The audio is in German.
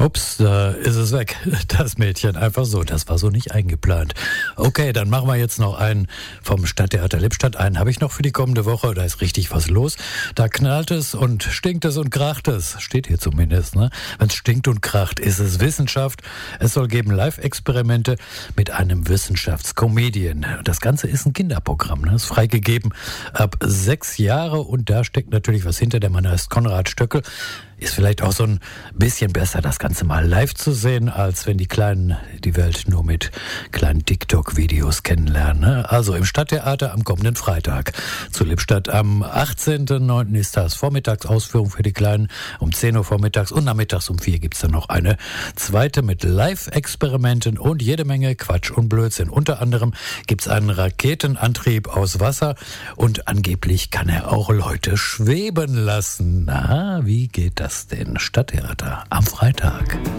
Ups, da ist es weg. Das Mädchen, einfach so. Das war so nicht eingeplant. Okay, dann machen wir jetzt noch einen vom Stadttheater Lippstadt. Einen habe ich noch für die kommende Woche. Da ist richtig was los. Da knallt es und stinkt es und kracht es. Steht hier zumindest, ne? Wenn es stinkt und kracht, ist es Wissenschaft. Es soll geben Live-Experimente mit einem Wissenschaftscomedian. Das Ganze ist ein Kinderprogramm, ne? Ist freigegeben ab 6 Jahre und da steckt natürlich was hinter. Der Mann heißt Konrad Stöckel. Ist vielleicht auch so ein bisschen besser, das Ganze mal live zu sehen, als wenn die Kleinen die Welt nur mit kleinen TikTok-Videos kennenlernen. Ne? Also im Stadttheater am kommenden Freitag. Zu Lippstadt am 18.09. ist das Vormittagsausführung für die Kleinen um 10 Uhr vormittags und nachmittags um 4 gibt's dann noch eine zweite mit Live-Experimenten und jede Menge Quatsch und Blödsinn. Unter anderem gibt's einen Raketenantrieb aus Wasser und angeblich kann er auch Leute schweben lassen. Na, wie geht das denn? Stadttheater am Freitag.